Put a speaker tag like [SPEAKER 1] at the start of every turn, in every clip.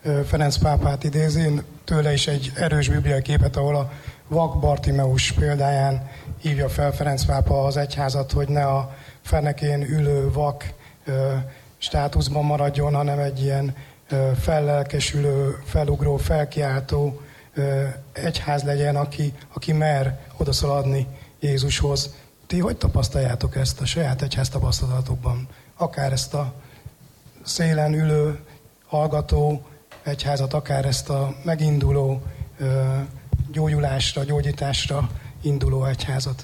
[SPEAKER 1] Ferenc pápát idézi, tőle is egy erős bibliai képet, ahol a vak Bartimeus példáján hívja fel Ferenc pápa az egyházat, hogy ne a fenekén ülő vak státuszban maradjon, hanem egy ilyen fellelkesülő, felugró, felkiáltó egyház legyen, aki mer odaszaladni Jézushoz. Ti hogy tapasztaljátok ezt a saját egyház tapasztalatokban? Akár ezt a szélen ülő, hallgató egyházat, akár ezt a meginduló, gyógyulásra, gyógyításra induló egyházat?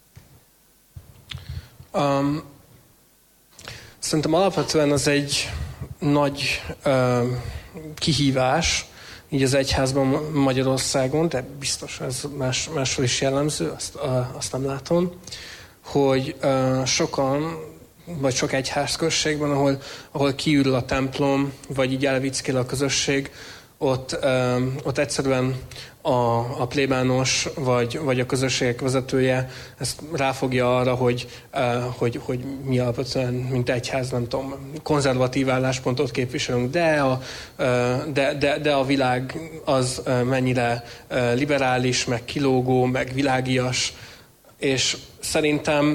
[SPEAKER 2] Szerintem alapvetően az egy nagy kihívás, így az egyházban Magyarországon, de biztos ez máshol is jellemző, azt nem látom, hogy sokan, vagy sok egyházközségben, ahol kiürül a templom, vagy így elvickél a közösség, ott egyszerűen a plébános, vagy a közösségek vezetője ezt ráfogja arra, hogy mi alapvetően, mint egyház, nem tudom, konzervatív álláspontot képviselünk, de a világ az mennyire liberális, meg kilógó, meg világias, és szerintem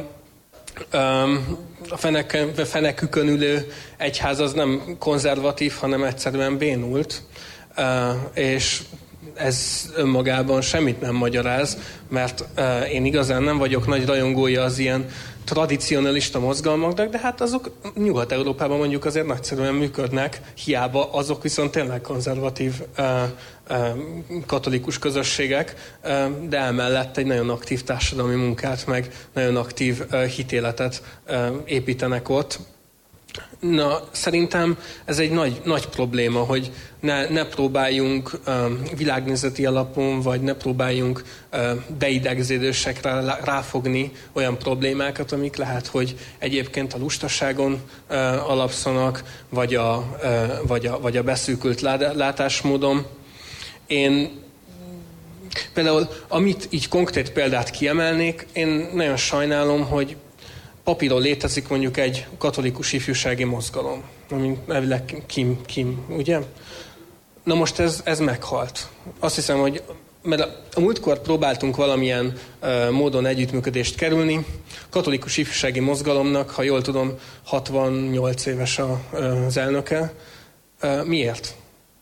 [SPEAKER 2] a fenekükön ülő egyház az nem konzervatív, hanem egyszerűen bénult, és ez önmagában semmit nem magyaráz, mert én igazán nem vagyok nagy rajongója az ilyen tradicionalista mozgalmaknak, de hát azok Nyugat-Európában mondjuk azért nagyszerűen működnek, hiába azok viszont tényleg konzervatív katolikus közösségek, de emellett egy nagyon aktív társadalmi munkát, meg nagyon aktív hitéletet építenek ott. Na, szerintem ez egy nagy probléma, hogy ne próbáljunk világnézeti alapon, vagy ne próbáljunk beidegződésekre ráfogni olyan problémákat, amik lehet, hogy egyébként a lustaságon alapszanak, vagy a beszűkült látásmódon. Én például, amit így konkrét példát kiemelnék, én nagyon sajnálom, hogy papíron létezik mondjuk egy katolikus ifjúsági mozgalom, ami elvileg Kim, ugye? Na most ez meghalt. Azt hiszem, hogy mert a múltkor próbáltunk valamilyen módon együttműködést kerülni. Katolikus ifjúsági mozgalomnak, ha jól tudom, 68 éves az elnöke. Miért?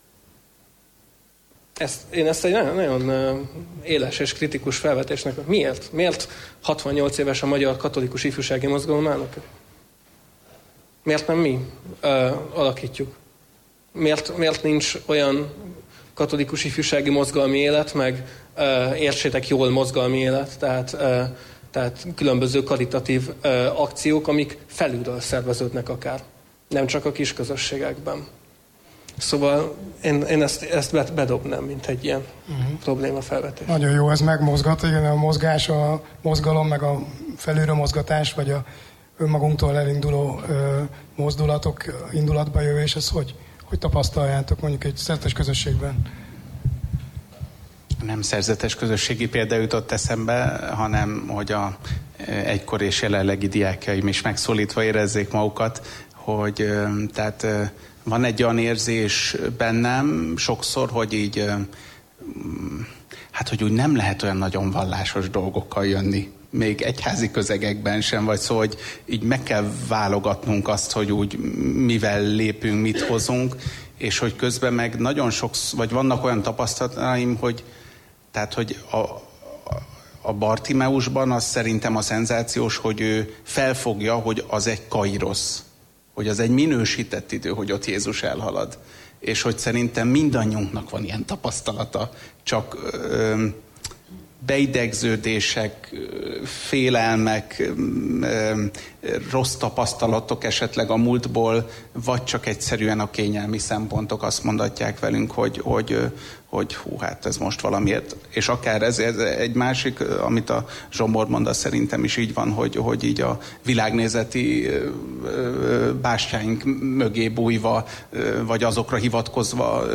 [SPEAKER 2] Én ezt egy nagyon éles és kritikus felvetésnek. Miért? Miért 68 éves a magyar katolikus ifjúsági mozgalom elnöke? Miért nem mi alakítjuk? Miért nincs olyan katolikus ifjúsági mozgalmi élet, meg értsétek jól mozgalmi élet, tehát különböző karitatív akciók, amik felülről szerveződnek akár. Nem csak a kis közösségekben. Szóval én ezt bedobnám, mint egy ilyen probléma felvetés.
[SPEAKER 1] Nagyon jó, ez megmozgat, igen, a mozgás, a mozgalom, meg a felülről mozgatás, vagy a önmagunktól elinduló mozdulatok indulatba jövés, ez hogy tapasztaljátok mondjuk egy szerzetes közösségben?
[SPEAKER 3] Nem szerzetes közösségi példa jutott eszembe, hanem hogy a egykor és jelenlegi diákjaim is megszólítva érezzék magukat, hogy tehát van egy olyan érzés bennem sokszor, hogy így hogy úgy nem lehet olyan nagyon vallásos dolgokkal jönni. Még egyházi közegekben sem, vagy szó, hogy így meg kell válogatnunk azt, hogy úgy mivel lépünk, mit hozunk, és hogy közben meg nagyon sok, vagy vannak olyan tapasztalataim, hogy a Bartimeusban az szerintem a szenzációs, hogy ő felfogja, hogy az egy kairosz, hogy az egy minősített idő, hogy ott Jézus elhalad. És hogy szerintem mindannyiunknak van ilyen tapasztalata, csak beidegződések, félelmek, rossz tapasztalatok esetleg a múltból, vagy csak egyszerűen a kényelmi szempontok azt mondatják velünk, hogy hú, hát ez most valamiért. És akár ez egy másik, amit a Zsombor mond, az szerintem is így van, hogy így a világnézeti bástyáink mögé bújva, vagy azokra hivatkozva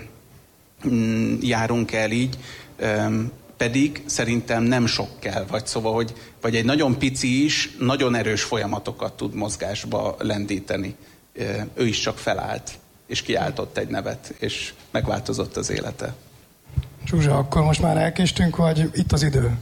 [SPEAKER 3] járunk el így, pedig szerintem nem sok kell, vagy egy nagyon pici is nagyon erős folyamatokat tud mozgásba lendíteni. Ő is csak felállt. és kiáltott egy nevet, és megváltozott az élete.
[SPEAKER 1] Zsuzsa, akkor most már elkéstünk, vagy itt az idő?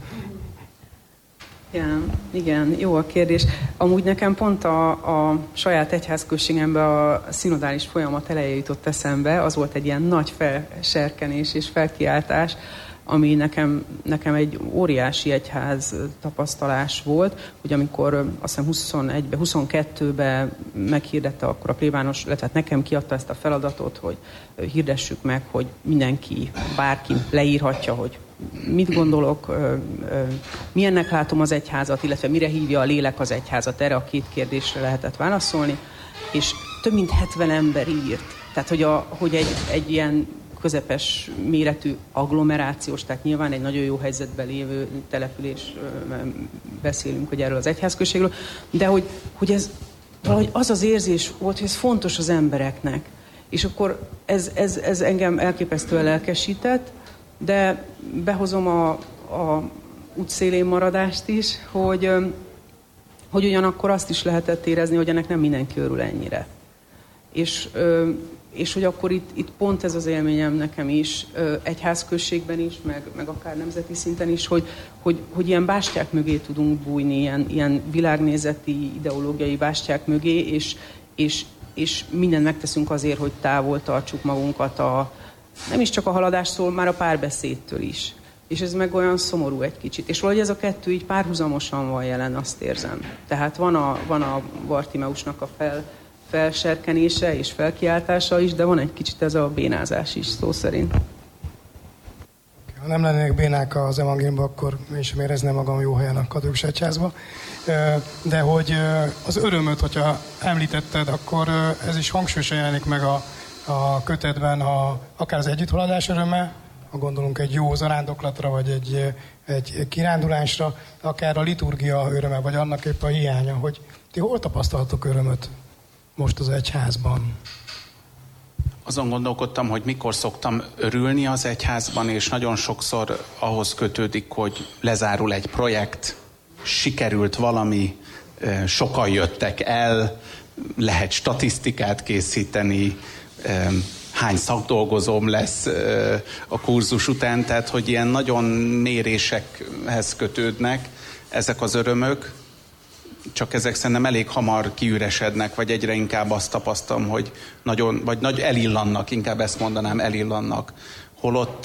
[SPEAKER 4] Igen, jó a kérdés. Amúgy nekem pont a saját egyházközségemben a szinodális folyamat eleje jutott eszembe, az volt egy ilyen nagy felserkenés és felkiáltás, ami nekem egy óriási egyház tapasztalás volt, hogy amikor azt hiszem 22-ben meghirdette akkor a plébános, illetve nekem kiadta ezt a feladatot, hogy hirdessük meg, hogy mindenki, bárki leírhatja, hogy mit gondolok, milyennek látom az egyházat, illetve mire hívja a lélek az egyházat. Erre a két kérdésre lehetett válaszolni, és több mint 70 ember írt. Tehát, hogy egy ilyen közepes méretű agglomerációs, tehát nyilván egy nagyon jó helyzetben lévő település, beszélünk, hogy erről az egyházközségről, de hogy ez valahogy az az érzés volt, hogy ez fontos az embereknek. És akkor ez engem elképesztően lelkesített, de behozom a útszélén maradást is, hogy ugyanakkor azt is lehetett érezni, hogy ennek nem mindenki örül ennyire. És hogy akkor itt pont ez az élményem nekem is, egyházközségben is, meg akár nemzeti szinten is, hogy ilyen bástyák mögé tudunk bújni, ilyen világnézeti, ideológiai bástyák mögé, és mindent megteszünk azért, hogy távol tartsuk magunkat nem is csak a haladástól, már a párbeszédtől is. És ez meg olyan szomorú egy kicsit. És valahogy ez a kettő így párhuzamosan van jelen, azt érzem. Tehát van a Bartimeusnak a felserkenése és felkiáltása is, de van egy kicsit ez a bénázás is, szó szerint.
[SPEAKER 1] Ha nem lennének bénák az evangéliumban, akkor én sem érezném magam jó helyen a katolikus egyházba. De hogy az örömöt, hogyha említetted, akkor ez is hangsúlyosan jelenik meg a kötetben, akár az együtthaladás öröme, ha gondolunk egy jó zarándoklatra, vagy egy kirándulásra, akár a liturgia öröme, vagy annak épp a hiánya, hogy ti hol tapasztaltok örömöt most az egyházban?
[SPEAKER 3] Azon gondolkodtam, hogy mikor szoktam örülni az egyházban, és nagyon sokszor ahhoz kötődik, hogy lezárul egy projekt, sikerült valami, sokan jöttek el, lehet statisztikát készíteni, hány szakdolgozóm lesz a kurzus után, tehát hogy ilyen nagyon mérésekhez kötődnek ezek az örömök, csak ezek szerintem elég hamar kiüresednek, vagy egyre inkább azt tapasztalom, hogy nagy elillannak, inkább ezt mondanám, elillannak. Holott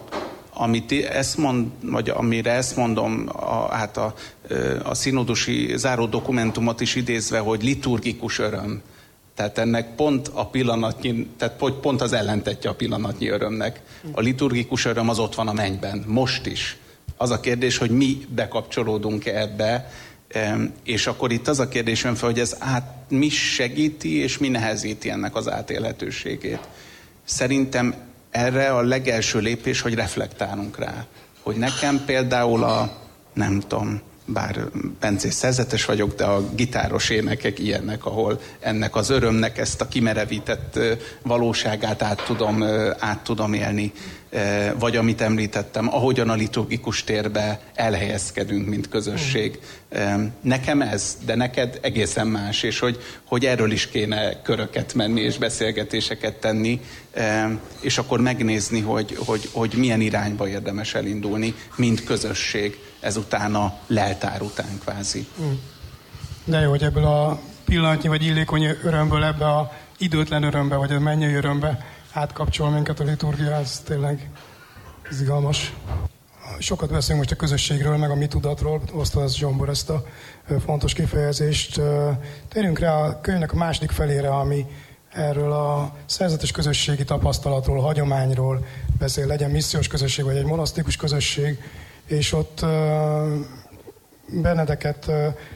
[SPEAKER 3] amire ezt mondom, a szinodusi záró dokumentumot is idézve, hogy liturgikus öröm. Tehát ennek pont a pillanatnyi, tehát pont az ellentetje a pillanatnyi örömnek. A liturgikus öröm az ott van a mennyben, most is. Az a kérdés, hogy mi bekapcsolódunk-e ebbe, és akkor itt az a kérdés jön fel, hogy ez mi segíti és mi nehezíti ennek az átélhetőségét. Szerintem erre a legelső lépés, hogy reflektálunk rá. Hogy nekem például nem tudom, bár bencés szerzetes vagyok, de a gitáros énekek ilyenek, ahol ennek az örömnek ezt a kimerevített valóságát át tudom élni. Vagy amit említettem, ahogyan a liturgikus térbe elhelyezkedünk, mint közösség. Nekem ez, de neked egészen más, és hogy erről is kéne köröket menni, és beszélgetéseket tenni, és akkor megnézni, hogy milyen irányba érdemes elindulni, mint közösség, ezután a leltár után kvázi.
[SPEAKER 1] De jó, hogy ebből a pillanatnyi vagy illékony örömből ebbe a időtlen örömbe, vagy a mennyei örömbe átkapcsol minket a liturgia, ez tényleg izgalmas. Sokat beszélünk most a közösségről, meg a mi tudatról, osztva ez Zsombor ezt a fontos kifejezést. Térjünk rá a könyvnek a második felére, ami erről a szerzetes közösségi tapasztalatról, hagyományról beszél, legyen missziós közösség, vagy egy monasztikus közösség, és ott Benedeket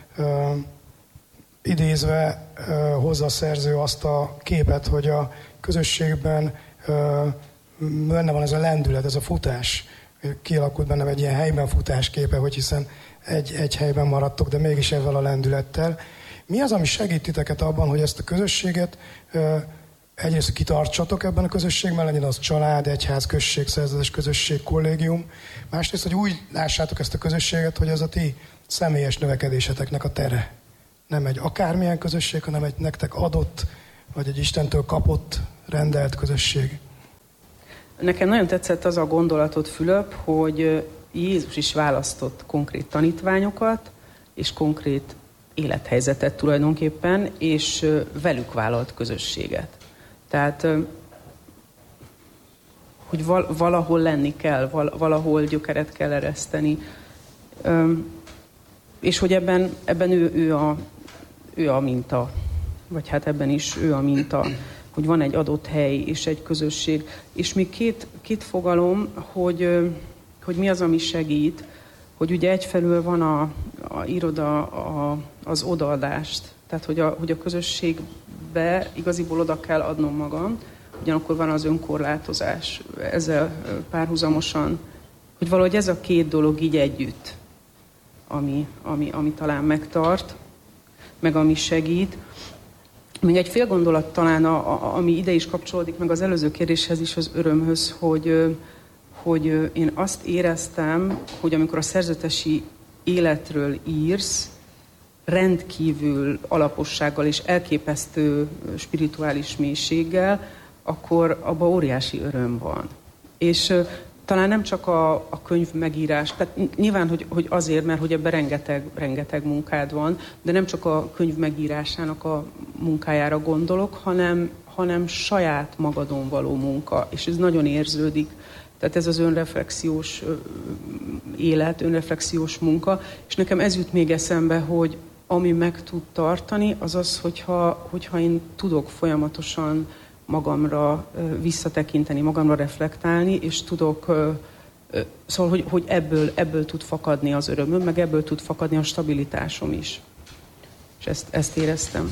[SPEAKER 1] idézve hozza a szerző azt a képet, hogy a közösségben benne van ez a lendület, ez a futás. Kialakult bennem egy ilyen helyben futás képe, hogy hiszen egy helyben maradtok, de mégis ezzel a lendülettel. Mi az, ami segít titeket abban, hogy ezt a közösséget egyrészt kitartsatok ebben a közösségben, legyen az család, egyház, község, szerzetes közösség, kollégium. Másrészt, hogy úgy lássátok ezt a közösséget, hogy ez a ti személyes növekedéseteknek a tere. Nem egy akármilyen közösség, hanem egy nektek adott vagy egy Istentől kapott, rendelt közösség.
[SPEAKER 4] Nekem nagyon tetszett az a gondolatot, Fülöp, hogy Jézus is választott konkrét tanítványokat, és konkrét élethelyzetet tulajdonképpen, és velük vállalt közösséget. Tehát, hogy valahol lenni kell, valahol gyökeret kell ereszteni, és hogy ebben ő a minta, vagy hát ebben is ő a minta, hogy van egy adott hely és egy közösség. És még két fogalom, hogy mi az, ami segít, hogy ugye egyfelől van írod az odaadást, tehát hogy a közösségbe igaziból oda kell adnom magam, ugyanakkor van az önkorlátozás ezzel párhuzamosan, hogy valahogy ez a két dolog így együtt, ami talán megtart, meg ami segít. Még egy fél gondolat talán, ami ide is kapcsolódik, meg az előző kérdéshez is, az örömhöz, hogy én azt éreztem, hogy amikor a szerzetesi életről írsz, rendkívül alapossággal és elképesztő spirituális mélységgel, akkor abban óriási öröm van. És talán nem csak a könyv megírás, tehát nyilván, hogy azért, mert hogy ebben rengeteg munkád van, de nem csak a könyv megírásának a munkájára gondolok, hanem saját magadon való munka, és ez nagyon érződik. Tehát ez az önreflexiós élet, önreflexiós munka, és nekem ez jut még eszembe, hogy ami meg tud tartani, az az, hogyha én tudok folyamatosan magamra visszatekinteni, magamra reflektálni, és tudok, szóval, hogy ebből tud fakadni az örömöm, meg ebből tud fakadni a stabilitásom is. És ezt éreztem.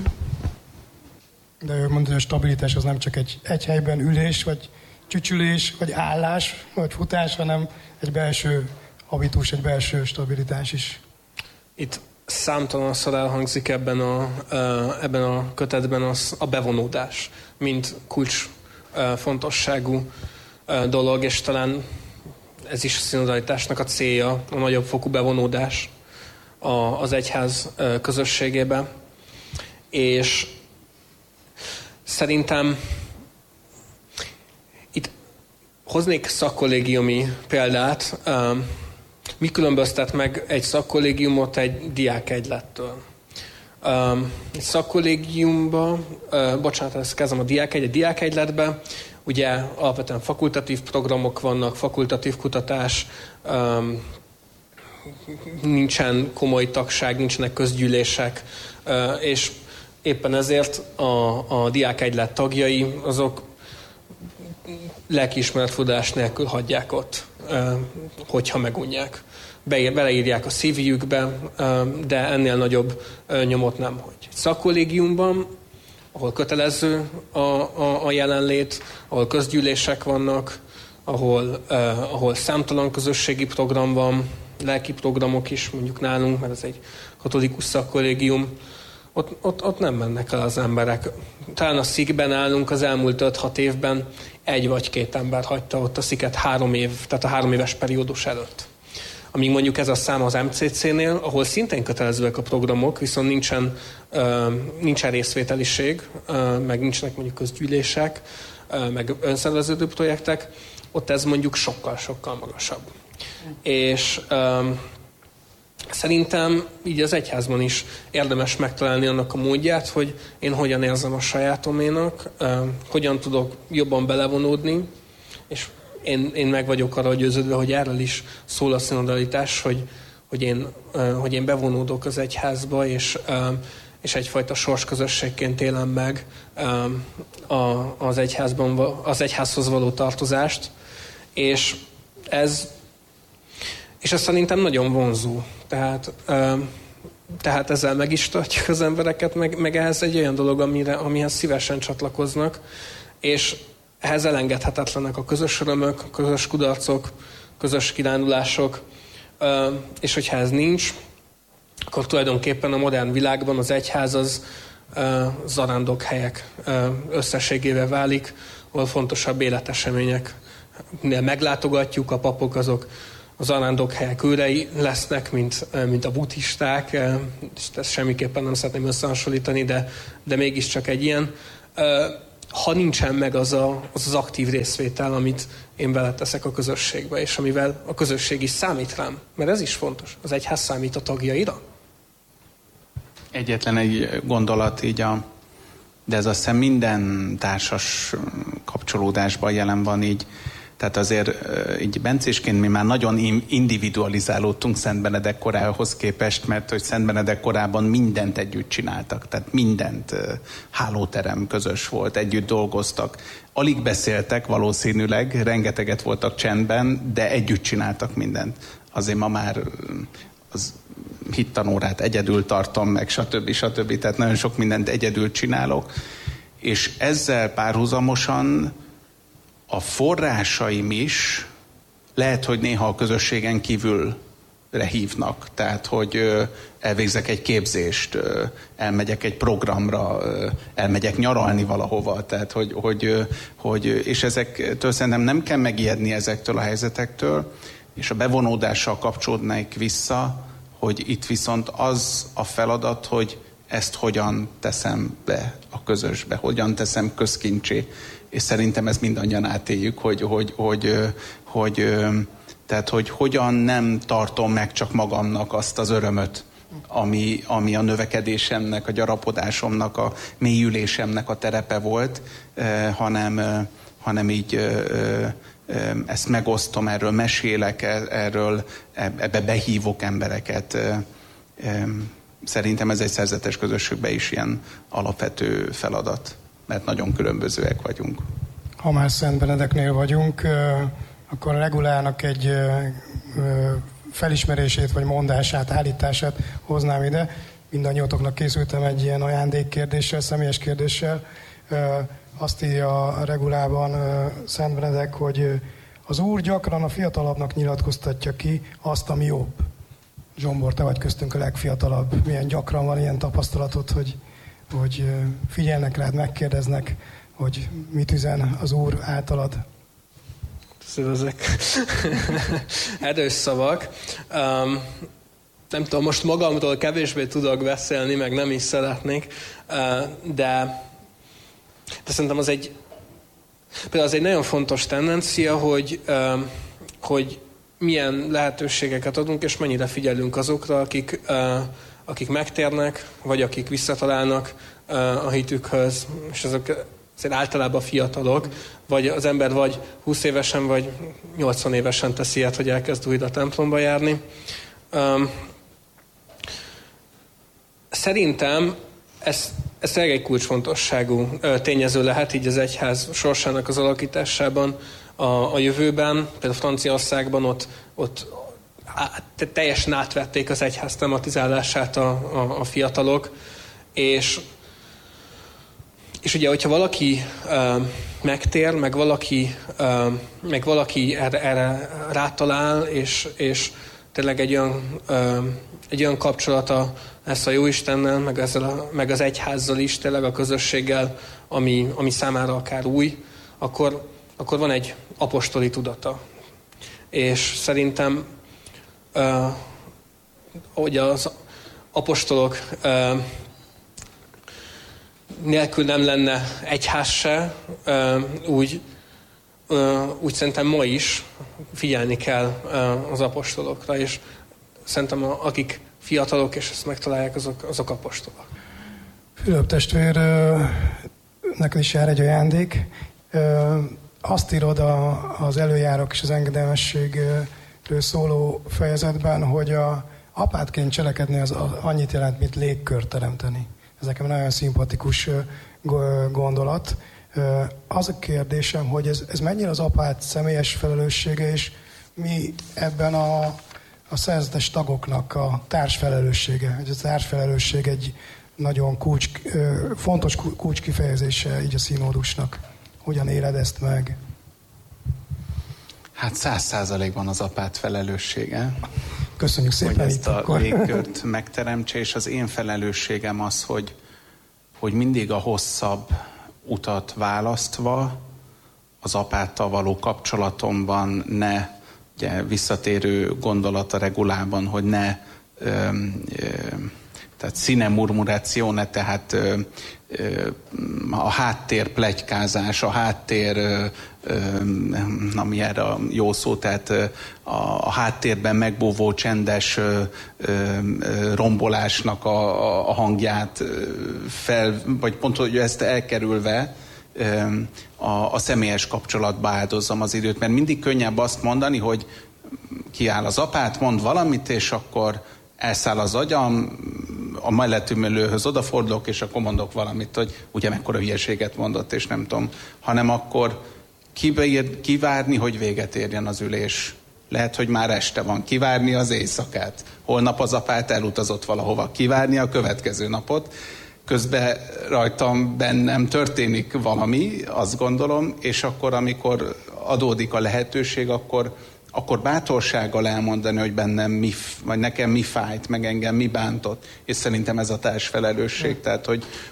[SPEAKER 1] De ő mondta, hogy a stabilitás az nem csak egy helyben ülés, vagy csücsülés, vagy állás, vagy futás, hanem egy belső habitus, egy belső stabilitás is.
[SPEAKER 2] Itt számtalanszor elhangzik ebben a kötetben a bevonódás, mint kulcs fontosságú dolog, és talán ez is a szinodalitásnak a célja, a nagyobb fokú bevonódás az egyház közösségébe. És szerintem itt hoznék szakkollégiumi példát. Mi különböztet meg egy szakkollégiumot egy diákegylettől? Egy szakkollégiumban, ezt kezdem a diákegyletben, ugye alapvetően fakultatív programok vannak, fakultatív kutatás, nincsen komoly tagság, nincsenek közgyűlések, és éppen ezért a diákegylet tagjai azok lelkiismeretfordulás nélkül hagyják ott, hogyha megunják. Beleírják a CV-jükbe, de ennél nagyobb nyomot nem hagy. Szakkollégiumban, ahol kötelező a jelenlét, ahol közgyűlések vannak, ahol számtalan közösségi program van, lelki programok is, mondjuk nálunk, mert ez egy katolikus szakkollégium, ott nem mennek el az emberek. Talán a SZIK-ben állunk az elmúlt 5-6 évben 1 vagy 2 ember hagyta ott a SZIK-et 3 év, tehát a 3 éves periódus előtt. Amíg mondjuk ez a szám az MCC-nél, ahol szintén kötelezőek a programok, viszont nincsen részvételiség, meg nincsenek mondjuk közgyűlések, meg önszerveződő projektek, ott ez mondjuk sokkal-sokkal magasabb. És szerintem így az egyházban is érdemes megtalálni annak a módját, hogy én hogyan érzem a sajátoménak, hogyan tudok jobban belevonódni, és én meg vagyok arra győződve, hogy erről is szól a szinodalitás, hogy én bevonódok az egyházba, és egyfajta soursközösségként élem meg az egyházhoz való tartozást, és ez szerintem nagyon vonzó. Tehát ezzel meg is tartjuk az embereket, meg ehhez egy olyan dolog, amihez szívesen csatlakoznak, és ehhez elengedhetetlenek a közös örömök, a közös kudarcok, közös kirándulások, és hogyha ez nincs, akkor tulajdonképpen a modern világban az egyház az zarándokhelyek összességével válik, ahol fontosabb életeseményeknél meglátogatjuk, a papok azok zarándokhelyek őrei lesznek, mint a buddhisták, és ezt semmiképpen nem szeretném összehasonlítani, de mégiscsak egy ilyen. Ha nincsen meg az az aktív részvétel, amit én beleteszek a közösségbe, és amivel a közösség is számít rám, mert ez is fontos. Az egyház számít a tagjaira.
[SPEAKER 3] Egyetlen egy gondolat így de ez azt hiszem minden társas kapcsolódásban jelen van így. Tehát azért így bencésként mi már nagyon individualizálódtunk Szent Benedek korához képest, mert hogy Szent Benedek korában mindent együtt csináltak. Tehát mindent, hálóterem közös volt, együtt dolgoztak. Alig beszéltek valószínűleg, rengeteget voltak csendben, de együtt csináltak mindent. Azért ma már az hittanórát egyedül tartom meg, stb. Tehát nagyon sok mindent egyedül csinálok. És ezzel párhuzamosan a forrásaim is lehet, hogy néha a közösségen kívülre hívnak. Tehát, hogy elvégzek egy képzést, elmegyek egy programra, elmegyek nyaralni valahova. Tehát, hogy és ezektől szerintem nem kell megijedni ezektől a helyzetektől, és a bevonódással kapcsolódnék vissza, hogy itt viszont az a feladat, hogy ezt hogyan teszem be a közösbe, hogyan teszem közkincsé. És szerintem ezt mindannyian átéljük, hogy hogyan nem tartom meg csak magamnak azt az örömöt, ami a növekedésemnek, a gyarapodásomnak, a mélyülésemnek a terepe volt, hanem így ezt megosztom, erről mesélek, erről ebbe behívok embereket. Szerintem ez egy szerzetes közösségben is ilyen alapvető feladat, mert nagyon különbözőek vagyunk.
[SPEAKER 1] Ha már Szent Benedeknél vagyunk, akkor a regulának egy felismerését, vagy mondását, állítását hoznám ide. Mindannyiótoknak készültem egy ilyen ajándékkérdéssel, személyes kérdéssel. Azt írja a regulában Szent Benedek, hogy az Úr gyakran a fiatalabbnak nyilatkoztatja ki azt, ami jobb. Zsombor, te vagy köztünk a legfiatalabb. Milyen gyakran van ilyen tapasztalatod, hogy figyelnek rád, megkérdeznek, hogy mit üzen az Úr általad?
[SPEAKER 2] Ezek erős szavak. Nem tudom, most magamról kevésbé tudok beszélni, meg nem is szeretnék, de szerintem az egy nagyon fontos tendencia, hogy milyen lehetőségeket adunk, és mennyire figyelünk azokra, akik megtérnek, vagy akik visszatalálnak a hitükhöz, és azok azért általában fiatalok, vagy az ember vagy 20 évesen, vagy 80 évesen teszi ilyet, hogy elkezd újra templomba járni. Szerintem ez egy kulcsfontosságú tényező lehet így az egyház sorsának az alakításában a jövőben. Például Franciaországban ott teljesen átvették az egyház tematizálását a fiatalok, és ugye, hogyha valaki megtér, meg valaki erre rátalál, és tényleg egy olyan kapcsolata lesz a Jóistennel, meg az egyházzal is, tényleg a közösséggel, ami számára akár új, akkor van egy apostoli tudata. És szerintem, hogy az apostolok nélkül nem lenne egyház se, úgy szerintem ma is figyelni kell az apostolokra, és szerintem akik fiatalok, és ezt megtalálják, azok apostolok.
[SPEAKER 1] Fülöp testvér, neked is jár egy ajándék. Azt írod az előjárok és az engedelmességről szóló fejezetben, hogy a apátként cselekedni az annyit jelent, mint légkört teremteni. Ez nekem nagyon szimpatikus gondolat. Az a kérdésem, hogy ez mennyire az apát személyes felelőssége, és mi ebben a szerzetes tagoknak a társfelelőssége. A társfelelősség egy nagyon fontos kulcskifejezése így a színódusnak. Hogyan éled ezt meg?
[SPEAKER 3] Hát 100%-ban az apát felelőssége.
[SPEAKER 1] Köszönjük szépen.
[SPEAKER 3] Hogy ezt a légkört megteremtse, és az én felelősségem az, hogy mindig a hosszabb utat választva az apáttal való kapcsolatomban ne ugye visszatérő gondolat a regulában, hogy ne tehát sine murmuratione, tehát a háttér pletykázás, a háttér, ami erre a jó szó, tehát a háttérben megbúvó csendes rombolásnak a hangját vagy pont, hogy ezt elkerülve a személyes kapcsolatba áldozzam az időt, mert mindig könnyebb azt mondani, hogy kiáll az apát, mond valamit, és akkor elszáll az agyam, a mellettülőhöz odafordulok, és akkor mondok valamit, hogy ugye mekkora hülyeséget mondott, és nem tudom, hanem akkor kivárni, hogy véget érjen az ülés. Lehet, hogy már este van, kivárni az éjszakát. Holnap az apát elutazott valahova, kivárni a következő napot. Közben rajtam, bennem történik valami, azt gondolom, és akkor, amikor adódik a lehetőség, akkor bátorsággal elmondani, hogy bennem vagy nekem mi fájt, meg engem mi bántott. És szerintem ez a társfelelősség, tehát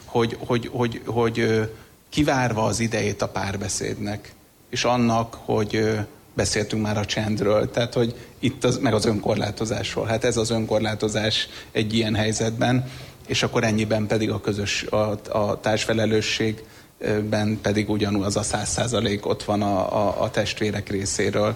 [SPEAKER 3] hogy kivárva az idejét a párbeszédnek, és annak, hogy beszéltünk már a csendről, tehát hogy itt meg az önkorlátozásról. Hát ez az önkorlátozás egy ilyen helyzetben, és akkor ennyiben pedig a társfelelősségben pedig ugyanúgy az a 100% ott van a testvérek részéről.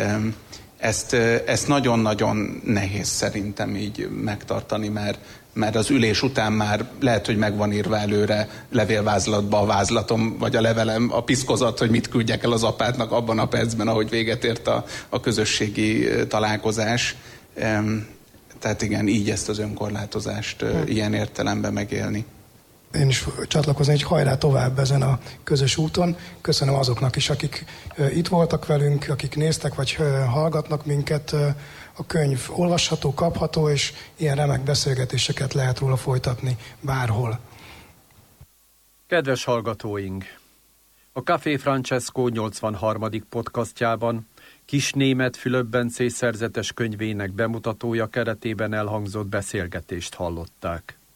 [SPEAKER 3] Ezt nagyon-nagyon nehéz szerintem így megtartani, mert az ülés után már lehet, hogy meg van írva előre levélvázlatba a vázlatom, vagy a levelem, a piszkozat, hogy mit küldjek el az apádnak abban a percben, ahogy véget ért a közösségi találkozás. Tehát igen, így ezt az önkorlátozást ilyen értelemben megélni.
[SPEAKER 1] Én is csatlakozni, hogy hajrá tovább ezen a közös úton. Köszönöm azoknak is, akik itt voltak velünk, akik néztek vagy hallgatnak minket. A könyv olvasható, kapható, és ilyen remek beszélgetéseket lehet róla folytatni bárhol.
[SPEAKER 5] Kedves hallgatóink! A Café Francesco 83. podcastjában Kiss Németh Fülöp Bencé szerzetes könyvének bemutatója keretében elhangzott beszélgetést hallották.